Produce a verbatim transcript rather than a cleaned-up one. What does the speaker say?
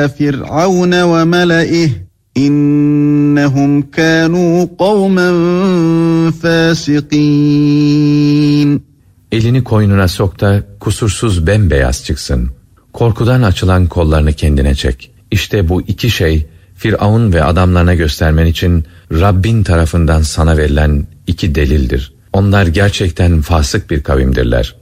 فِرْعَوْنَ وَمَلَئِهِ إِنَّهُمْ كَانُوا قَوْمًا فَاسِقِينَ. Elini koynuna sok da kusursuz bembeyaz çıksın. Korkudan açılan kollarını kendine çek. İşte bu iki şey Firavun ve adamlarına göstermen için Rabbin tarafından sana verilen iki delildir. Onlar gerçekten fasık bir kavimdirler.